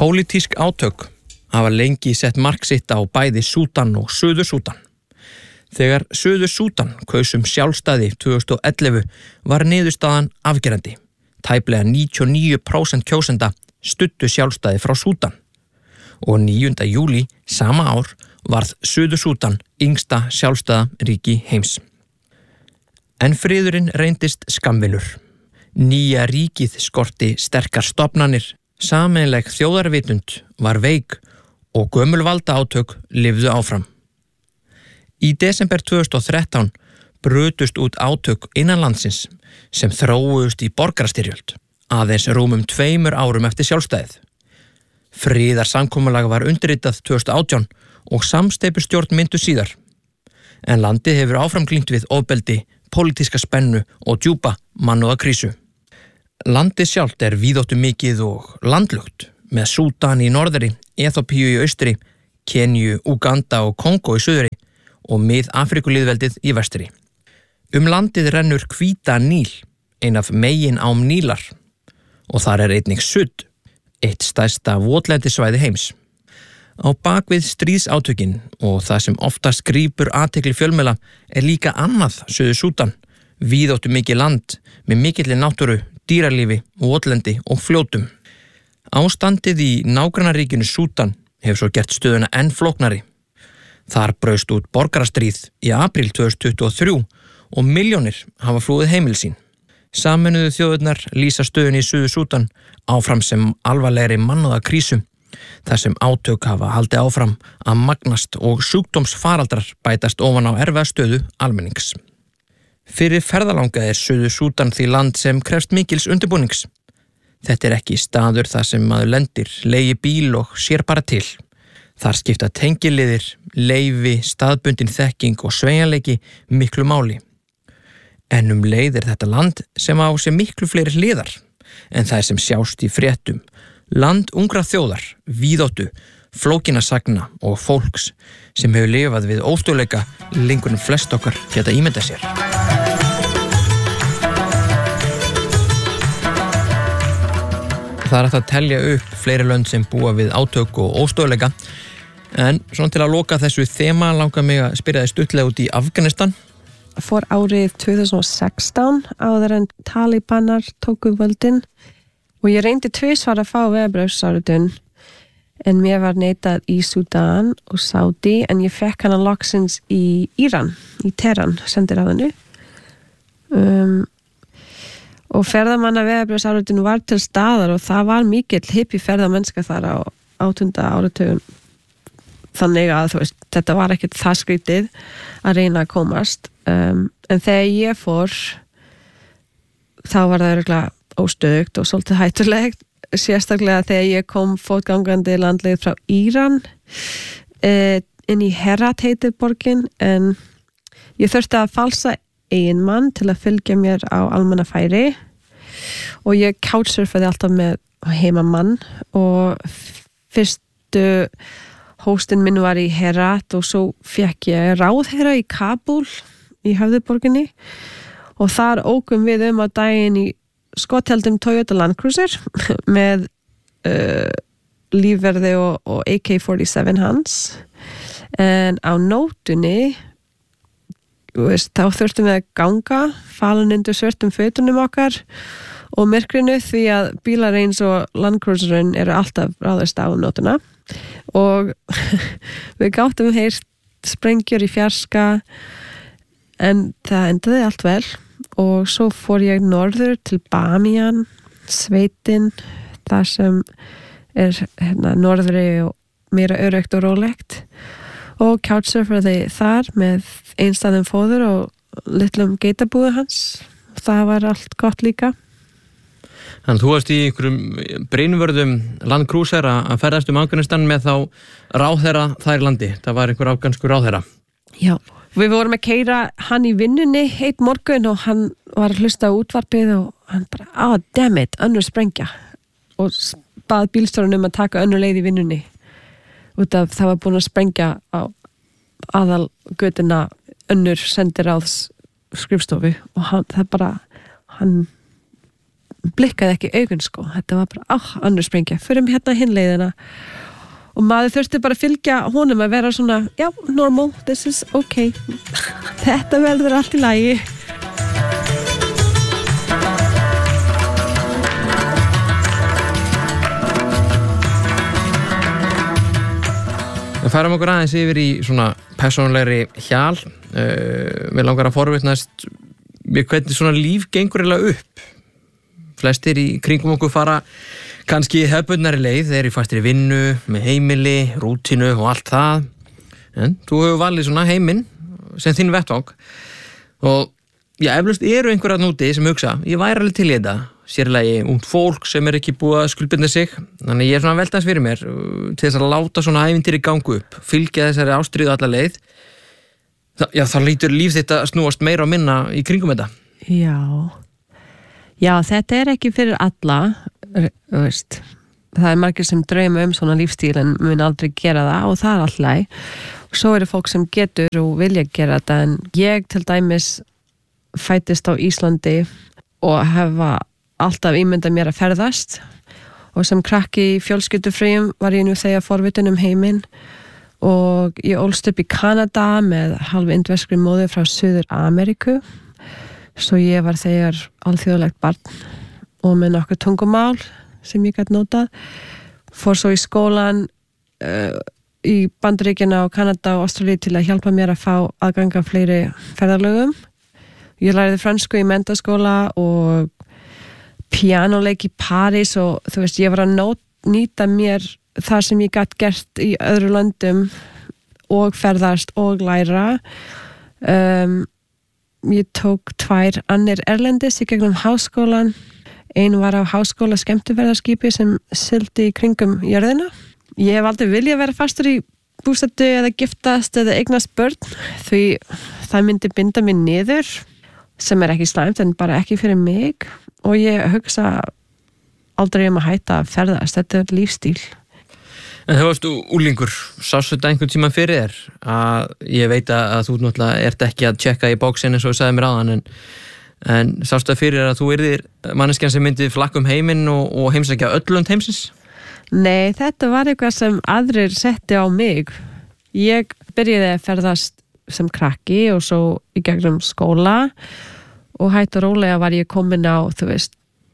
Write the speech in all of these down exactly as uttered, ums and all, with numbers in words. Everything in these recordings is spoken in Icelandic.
Pólitísk átök hafa lengi sett mark sitt á bæði Súdan og Suður-Súdan. Þegar Suður-Súdan kaus um sjálfstæði tvö þúsund og ellefu var niðurstaðan afgerandi. Tæplega níutíu og níu prósent kjósenda studdu sjálfstæði frá Súdan. Og níunda júlí sama ár varð Suður-Súdan yngsta sjálfstæða ríki heims. En friðurinn reyndist skammvinur. Nýja ríkið skorti sterkar stofnanir, sameiginleg þjóðarvitund var veik og gömul valdaátök lifðu áfram. Í desember tvö þúsund og þrettán brutust út átök innan landsins sem þróuðust í borgarastyrjöld, aðeins rúmum tveimur árum eftir sjálfstæðið. Friðarsamkomulag var undirritað tvö þúsund og átján og samsteypustjórn myndu síðar. En landið hefur áfram glímt við ofbeldi, pólitíska spennu og djúpa mannúðarkrísu. Landið sjálft er víðáttu mikið og landlugt, með Súdan í norðri, Eþíópíu í austri, Kenju, Uganda og Kongó í suðri og Mið-Afrikulýðveldið í vestri. Um landið rennur hvíta Níl, ein af megin ám Nílar, og þar er einnig Sudd, eitt stærsta votlendissvæði heims. Á bakvið stríðsátökin og það sem oftast grípur athygli fjölmiðla er líka annað Suður-Súdan, víðáttu mikið land með mikilli náttúru, dýralífi, votlendi og fljótum. Ástandið í nágrannaríkinu Súdan hefur svo gert stöðuna enn flóknari. Þar braust út borgarastríð í apríl tvö þúsund tuttugu og þrjú og milljónir hafa flúið heimili sín. Sameinuðu þjóðirnar lýsa stöðunni í Suður-Súdan áfram sem alvarlegri mannúðarkrísu, þar sem átök hafa haldið áfram að magnast og sjúkdómsfaraldrar bætast ofan á erfiða stöðu almennings. Fyrir ferðalanga er Suður-Súdan því land sem krefst mikils undirbúnings. Þetta er ekki staður þar sem maður lendir, leigi bíl og sér bara til. Þar skipta tengiliðir, leyfi, staðbundin þekking og sveigjanleiki miklu máli. En um leið er þetta land sem á sér miklu fleiri hliðar en það er sem sjást í fréttum. Land ungra þjóðar, víðáttu, flókinna sagna og fólks sem hefur lifað við óstöðleika lengur en flest okkar geta ímyndað sér. Það er hægt að telja upp fleiri lönd sem búa við átök og óstöðleika, en svona til að loka þessu þema langar mig að spyrja þig stuttlega út í Afganistan. Fór árið tvö þúsund og sextán áður en Talibanar tóku völdin og ég reyndi tvisvar að fá vegabréfsáritun en mér var neitað í Súdan og Saudi en ég fekk hana loksins í Íran, í Teheran, sendiráðinu. Um, og ferðamanna vegabréfsáritun var til staðar og það var mikill hippi ferðamennska þar á áttunda áratugum. Þannig að þú veist, þetta var ekkert það skrítið að reyna að komast. Um, en þegar ég fór, þá var það örugglega óstöðugt og svolítið hættulegt. Sérstaklega þegar ég kom fótgangandi landleið frá Íran eh, inn í Herat heitir borgin, en ég þurfti að falsa eiginmann til að fylgja mér á almannafæri og ég couchsurfaði alltaf með heimamann og fyrstu hóstinn minn var í Herat og svo fekk ég ráðherra í Kabul í höfðuborginni og þar ókum við um á daginn í skotheldum Toyota Land Cruiser með uh, lífverði og, og A K forty-seven hans en á nótunni veist, þá þurftum við að ganga falin undir svörtum fötunum okkar og myrkrinu því að bílar eins og Land Cruiserinn eru alltaf ráðast á nótuna og við gáttum heyrt sprengjur í fjarska en það endaði allt vel og svo fór ég norður til Bamiyan, sveitin þar sem er hérna, norðri og meira öruggt og rólegt og couchsurfaði þar með einstæðum fóður og litlum geitabúðu hans. Það var allt gott líka. Þannig þú varst í einhverjum breinvörðum Land Cruiser að ferðast um Afganistan með þá ráðherra þær landi. Það var einhver afganskur ráðherra. Já, við vorum að keyra hann í vinnunni eitt morgun og hann var að hlusta á útvarpið og hann bara, ah, damn it, önnur sprengja og bað bílstjórinn um að taka önnur leið í vinnunni út af það var búin að sprengja á aðal götuna önnur sendiráðs skrifstofu og hann, það bara, hann blikkaði ekki augun sko, þetta var bara, áh, annars sprengja, förum hérna hinleiðina og maður þurfti bara að fylgja honum að vera svona, já, normal, this is okay, þetta verður allt í lagi. Við færum okkur aðeins yfir í svona persónulegri hjal. Uh, við langar að forvitnast við hvernig svona líf gengur eiginlega upp. Flestir í kringum okkur fara kannski hefðbundnari leið, þeir eru fastir í vinnu, með heimili, rútínu og allt það. En þú hefur valið svona heiminn sem þinn vettvang. Og já, eflaust eru einhverjar núti sem hugsa, ég væri alveg til í þetta. Sérlagi ungt fólk sem er ekki búið að skuldbinda sig. Þannig ég er svona veltans fyrir mér til þess að láta svona ævintýri gangu upp, fylgja þessari ástríðu alla leið. Þa, já, þá lítur líf þitt að snúast meira og minna í kringum þetta. Já, já, þetta er ekki fyrir alla, veist. Það er margir sem drauma um svona lífstíl en mun aldrei gera það og það er alltaf læg. Svo eru fólk sem getur og vilja gera þetta en ég til dæmis fættist á Íslandi og hefa alltaf ímyndað mér að ferðast og sem krakki í fjölskyldufrýjum var ég nú þegar forvitin um heiminn og ég ólst upp í Kanada með halv indverskri móður frá Suður Ameríku svo ég var þegar alþjóðlegt barn og með nokkuð tungumál sem ég gæti notað fór svo í skólan uh, í Bandaríkjana og Kanada og Ástralíu til að hjálpa mér að fá aðganga fleiri ferðalögum. Ég læriði fransku í menntaskóla og píanoleik í París og þú veist, ég var að nót, nýta mér það sem ég gætt gert í öðru löndum og ferðast og læra. Um, ég tók tvær annir erlendis í gegnum háskólan. Ein var á háskóla skemmtiferðarskipi sem sigldi í kringum jörðina. Ég hef aldrei viljað vera fastur í búsetu eða giftast eða eignast börn því það myndi binda mig niður sem er ekki slæmt en bara ekki fyrir mig og ég hugsa aldrei um að hætta að ferðast, þetta er lífstíl. En þegar varstu úlingur, sástu þetta einhvern tíma fyrir þér að ég veit að þú náttúrulega ert ekki að tjekka í bóksin eins og þú sagði mér áðan en, en sástu það fyrir þér að þú yrðir manneskjan sem myndi flakka um heiminn og, og heimsækja öllund heimsins? Nei, þetta var eitthvað sem aðrir setti á mig. Ég byrjaði að ferðast sem krakki og svo í gegnum skóla og hægt og rólega var ég komin á, þú veist,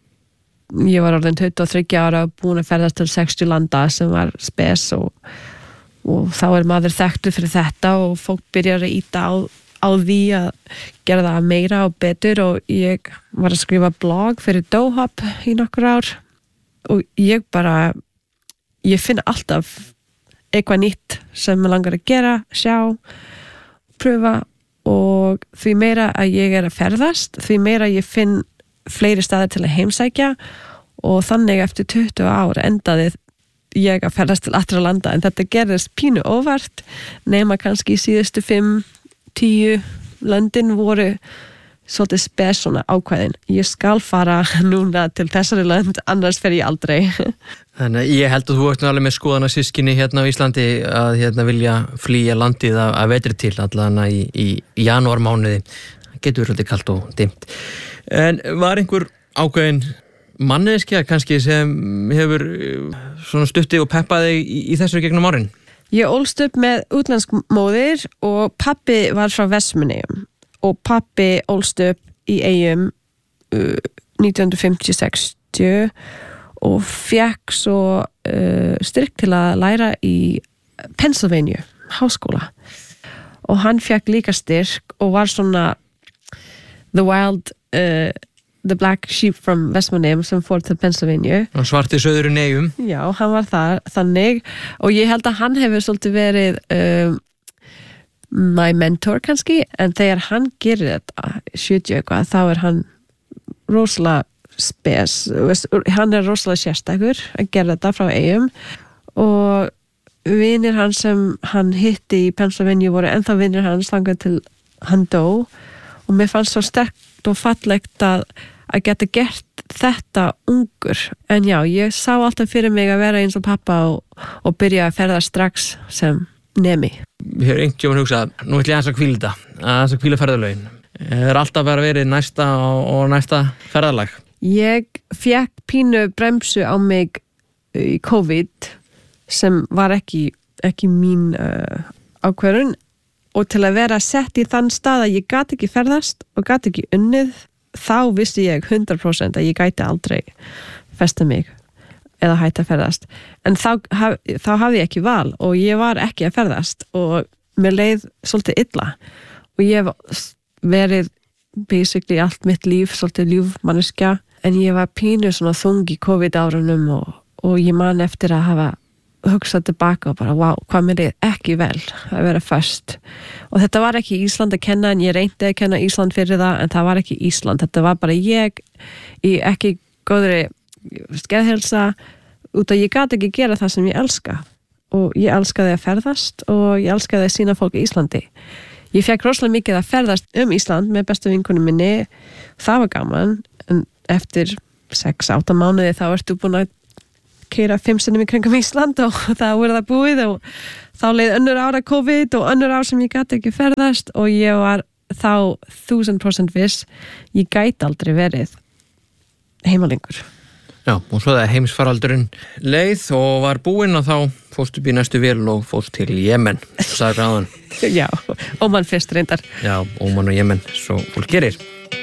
ég var orðin tuttugu og þriggja ára búin að ferðast til sextíu landa sem var spes og, og þá er maður þekktur fyrir þetta og fólk byrjar að íta á, á því að gera það meira og betur og ég var að skrifa blog fyrir Dohop í nokkur ár og ég bara, ég finn alltaf eitthvað nýtt sem maður langar að gera, sjá, pröfa og því meira að ég er að ferðast, því meira ég finn fleiri staðir til að heimsækja og þannig eftir tuttugu ár endaði ég að ferðast til allra landa en þetta gerðist pínu óvart nema kannski í síðustu fimm, tíu löndin voru svolítið spes svona ákvæðin. Ég skal fara núna til þessari lönd, annars fer ég aldrei. Þannig að ég held að þú ert alveg með skoðana systkini hérna á Íslandi að hérna vilja flýja landið að, að vetri til allavega í, í, í janúarmánuði. Það getur svolítið kalt og dimmt. En var einhver ákveðin manneskja kannski sem hefur svona stutti og peppaði í, í þessu gegnum árin? Ég ólst upp með útlensk móðir og pappi var frá Vestmannaeyjum og pappi ólst upp í Eyjum uh, nítján hundruð fimmtíu til sextíu og fekk svo uh, styrk til að læra í Pennsylvania háskóla og hann fekk líka styrk og var svona the wild uh, the black sheep from Vestmannaeyjum sem fór til Pennsylvania og svarti söðurinn Eyjum. Já, hann var þar, þannig og ég held að hann hefur svolítið verið um, my mentor kannski, en þegar hann gerir þetta sjötíu eitthvað, þá er hann rosalega spes, hann er rosalega sérstakur að gera þetta frá Eyjum og vinir hans sem hann hitti í Pennsylvania voru ennþá vinir hans þangað til hann dó og mér fannst svo sterkt og fallegt að, að geta gert þetta ungur, en já, ég sá alltaf fyrir mig að vera eins og pappa og, og byrja að ferða strax sem nemi. Við höfum einhvern tímann hugsað, nú ætlum ég aðeins að hvíla þetta, aðeins að hvíla ferðalögin. Er alltaf bara verið næsta og, og næsta ferðalag? Ég fekk pínu bremsu á mig í COVID sem var ekki, ekki mín uh, ákvörðun og til að vera sett í þann stað að ég gat ekki ferðast og gat ekki unnið, þá vissi ég hundrað prósent að ég gæti aldrei festa mig eða hætta að ferðast. En þá, haf, þá hafði ég ekki val og ég var ekki að ferðast og mér leið svolítið illa og ég hef verið basically allt mitt líf, svolítið ljúfmanneskja, en ég var pínu svona þung í COVID-árunum og, og ég man eftir að hafa hugsað tilbaka og bara, wow, hvað mér er ekki vel að vera föst. Og þetta var ekki Ísland að kenna, en ég reyndi að kenna Ísland fyrir það, en það var ekki Ísland. Þetta var bara ég í ekki góðri geðheilsa, út að ég gat ekki gera það sem ég elska. Og ég elskaði að ferðast og ég elskaði að sýna fólk í Íslandi. Ég fekk rosalega mikið að ferðast um Ísland með bestu vinkunum minni. Það var gaman, en eftir sex, átta mánuði þá ertu búin að keira fimm sinnum í kringum Ísland og þá er það búið og þá leið önnur ára COVID og önnur ár sem ég gæti ekki ferðast og ég var þá þúsund prósent viss ég gæti aldrei verið heimalengur. Já, og svo það heimsfaraldurinn leið og var búinn og þá fórst upp í næstu vél og fórst til Jemen, sagði gráðan. Já, Óman fyrst reyndar. Já, Óman og Jemen, svo fólk gerir.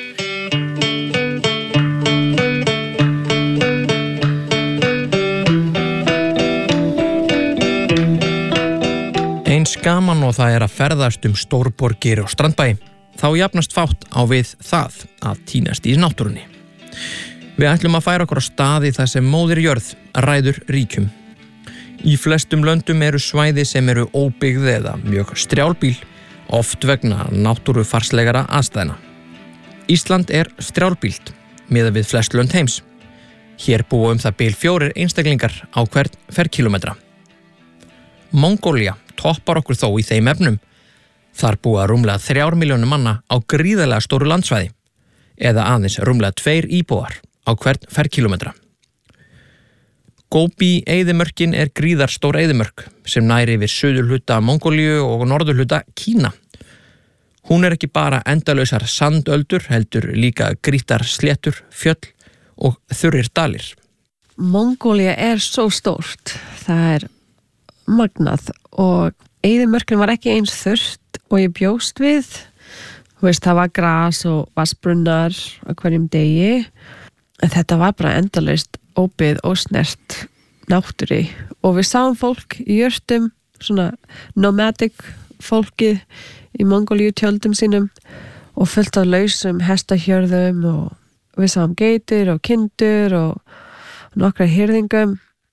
Eins gaman og það er að ferðast um stórborgir og strandbæi, þá jafnast fátt á við það að tínast í náttúrunni. Við ætlum að færa okkur á staði þar sem móðir jörð ræður ríkjum. Í flestum löndum eru svæði sem eru óbyggð eða mjög strjálbýl, oft vegna náttúrufarslegara aðstæðna. Ísland er strjálbýlt miðað við flest lönd heims. Hér búa um það bil fjórir einstaklingar á hvern ferkílómetra. Mongólia toppar okkur þó í þeim efnum. Þar búa rúmlega þrjár milljónir manna á gríðarlega stóru landsvæði, eða aðeins rúmlega tveir íbúar á hvern ferkílómetra. Gobi eyðimörkin er gríðarstór eyðimörk sem næri yfir suðurhluta Mongóliu og norðurhluta Kína. Hún er ekki bara endalausar sandöldur, heldur líka grýttar sléttur, fjöll og þurrir dalir. Mongólia er svo stórt. Það er magnað og eyðimörkin var ekki eins þurrt og ég bjóst við. Þú veist, það var gras og vassbrunnar á hverjum degi. En þetta var bara endalaust óbyggð og snert náttúri og við sáum fólk í jörtum, svona nomadic fólkið í Mongóliu tjöldum sínum og fullt af lausum hestahjörðum og við sáum geitur og kindur og nokkra hirðingum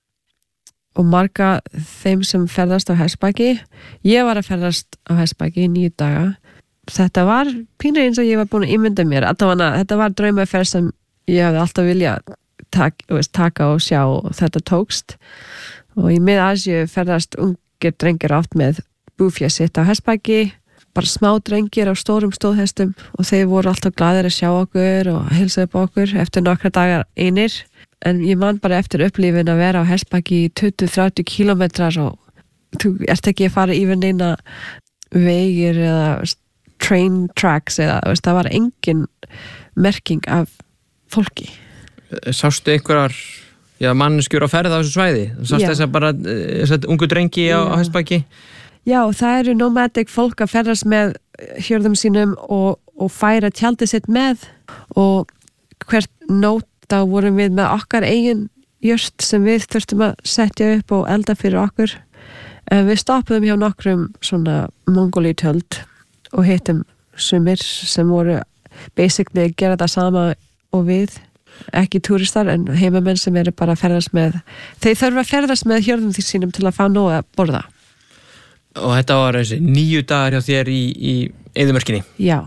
og marga þeim sem ferðast á hestbaki. Ég var að ferðast á hestbaki í níu daga. Þetta var pínu eins og ég var búin að ímynda mér. Þetta var draumaferð sem ég hafði alltaf viljað tak, veist, taka og sjá og þetta tókst. Og í Mið-Asíu ferðast ungir drengir oft með búfjað sitt á hestbaki, bara smá drengir á stórum stóðhestum og þeir voru alltaf glaðir að sjá okkur og heilsa upp okkur eftir nokkra dagar einir. En ég man bara eftir upplifin að vera á hestbaki í tuttugu til þrjátíu kílómetrar og þú ert ekki að fara yfir neina vegir eða train tracks eða veist, það var engin merking af fólki. Sástu einhverjar já, manneskjur á ferð á þessu svæði? Sástu þess að bara þess að ungu drengi á, á hestbaki? Já, það eru nomadic fólk að ferðast með hjörðum sínum og, og færa tjaldið sitt með og hvert nót þá vorum við með okkar eigin jört sem við þurftum að setja upp og elda fyrir okkur. En við stoppuðum hjá nokkrum svona Mongóliu tjöld og hittum sumir sem voru basically að gera það sama og við, ekki túristar en heimamenn sem eru bara að ferðast með, þeir þurfa að ferðast með hjörðum því sínum til að fá nóg að borða. Og þetta var þessi níu dagar hjá þér í, í eyðimörkinni? Já.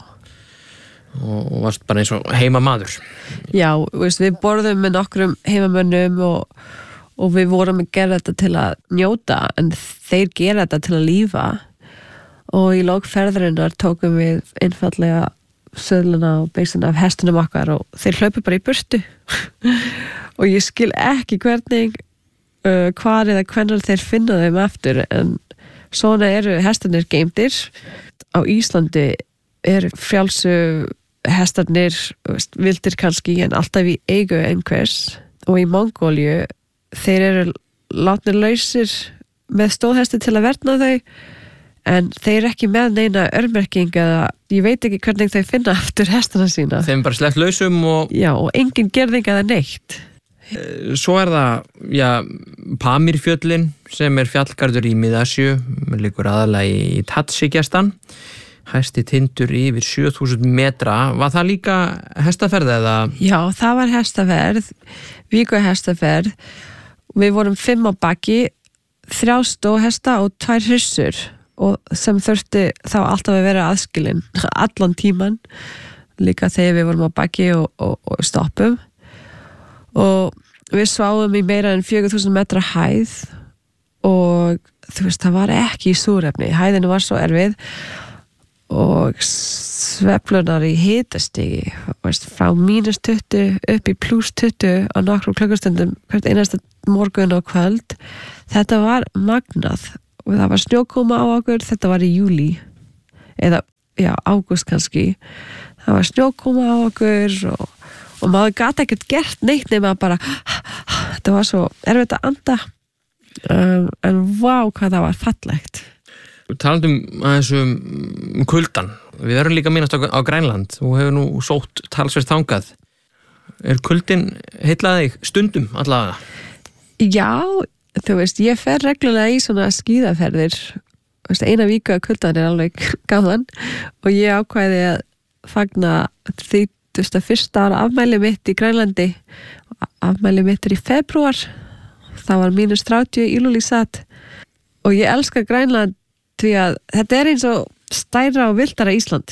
Og varst bara eins og heimamaður? Já, veist, við borðum með nokkrum heimamönnum og, og við vorum að gera þetta til að njóta en þeir gera þetta til að lífa og í lok ferðarinnar tókum við einfallega söðluna og beisuna af hestunum okkar og þeir hlaupu bara í burtu og ég skil ekki hvernig uh, hvar eða hvernig þeir finna þeim aftur en svona eru hestunir geymdir. Á Íslandi eru frjálsu hestarnir veist, vildir kannski en alltaf í eigu einhvers og í Mongóliu þeir eru látnir lausir með stóðhesti til að verna þau en þeir eru ekki með neina örmerking eða ég veit ekki hvernig þau finna aftur hestana sína. Þeim bara sleppt lausum og... Já, og engin gerðing eða neitt. Svo er það, já, Pamirfjöllin sem er fjallgarður í Mið-Asíu, liggur aðalega í Tadsjigistan, hæsti tindur yfir sjö þúsund metra. Var það líka hestaferð eða? Já, það var hestaferð, vikuhestaferð. Við vorum fimm á baki, þrjá stóhesta og tvær hryssur og sem þurfti þá alltaf að vera aðskilin allan tíman, líka þegar við vorum á baki og, og, og stoppum. Og við sváum í meira en fjögur þúsund metra hæð og þú veist, það var ekki í súrefni, hæðinu var svo erfið og sveflunar í hitastigi, veist, frá mínus tuttugu upp í pluss tuttugu á nokkrum klukkustundum hvert einasta morgun og kvöld. Þetta var magnað og það var snjókoma á okkur, þetta var í júlí eða, já, ágúst kannski. Það var snjókoma á okkur og og maður gat ekkert gert neitt nema bara þetta var svo erfitt að anda um, en vá hvað það var fallegt. Talandum aðeins um kuldan, við erum líka minnast á, á Grænland og hefur nú sótt talsvert þangað. Er kuldin heillaði þig stundum allavega? Já, þú veist, ég fer reglulega í svona skíðaferðir, veist, eina viku að kuldan er alveg gaman og ég ákvæði að fagna því að fyrsta ára afmæli mitt í Grænlandi, afmæli mitt er í febrúar, það var mínus þrjátíu í Ilulissat og ég elska Grænland því að þetta er eins og stærra og vildara Ísland.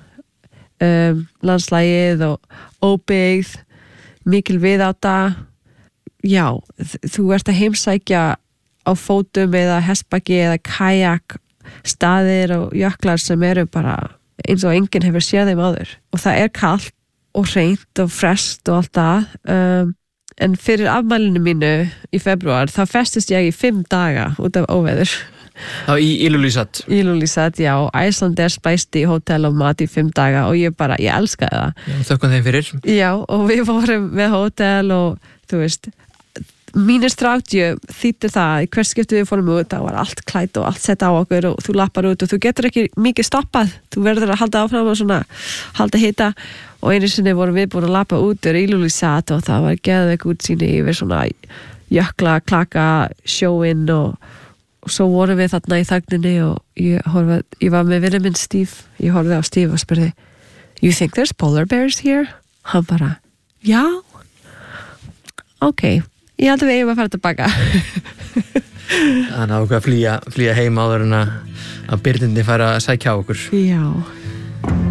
Um, landslægið og óbyggð, mikil viðáta, já, þú ert að heimsækja á fótum eða hestbaki eða kajak, staðir og jöklar sem eru bara eins og enginn hefur séð þeim áður og það er kalt og hreint og frest og allt það um, en fyrir afmælinu mínu í febrúar þá festist ég í fimm daga út af óveður. Já, í Ilulissat. Ilulissat, já, Icelandair spæsti í hótel og mat í fimm daga og ég bara, ég elskaði það. Já, þökkum þeim fyrir. Já, og við vorum með hótel og þú veist, mínus þrjátíu þýttir það, í hvers skipti við fórum út, það var allt klætt og allt sett á okkur og þú lappar út og þú getur ekki mikið stoppað, þú verður að halda áfram og svona, halda hita og einu sinni vorum við búin að lappa út úr Ilulissat og það var geðveik útsýni yfir svona jökla, klaka, sjóinn og, og svo vorum við þarna í þagninni og ég, horfði, ég var með vinur minn Steve, ég horfði á Steve og spurði You think there's polar bears here? Hann bara, já ok, ég held að við eigum að fara tilbaka. Þannig að okkur að flýja, flýja heim áður en að, að byrðinni fara að sækja á okkur. Já.